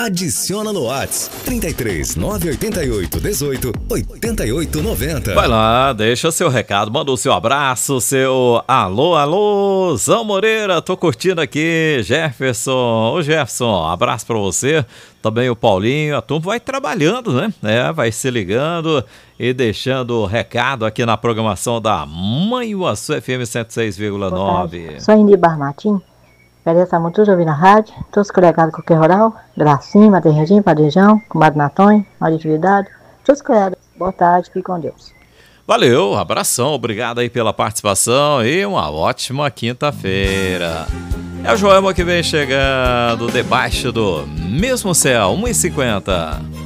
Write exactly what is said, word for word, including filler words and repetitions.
Adiciona no WhatsApp trinta e três, nove oito oito, dezoito, oitenta e oito noventa. Vai lá, deixa seu recado, manda o seu abraço, seu alô, alô, Zão Moreira, tô curtindo aqui, Jefferson, ô Jefferson, abraço pra você, também o Paulinho, a turma vai trabalhando, né? É, vai se ligando e deixando o recado aqui na programação da Manhuaçu F M cento e seis vírgula nove. Sou Indy Barmatim. Agradeço a todos ouvindo a rádio, todos colegados com o que rural, Gracinha, Materreginho, Padrejão, Comadre Natonho, Auditividade, todos colegados. Boa tarde, fique com Deus. Valeu, abração, obrigado aí pela participação e uma ótima quinta-feira. É o Joelma que vem chegando debaixo do mesmo céu, uma e cinquenta.